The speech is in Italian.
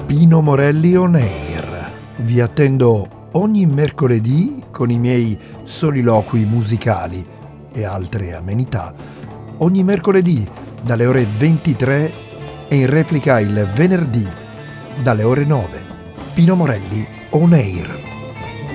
Pino Morelli On Air. Vi attendo ogni mercoledì con i miei soliloqui musicali e altre amenità, ogni mercoledì dalle ore 23 e in replica il venerdì dalle ore 9. Pino Morelli On Air.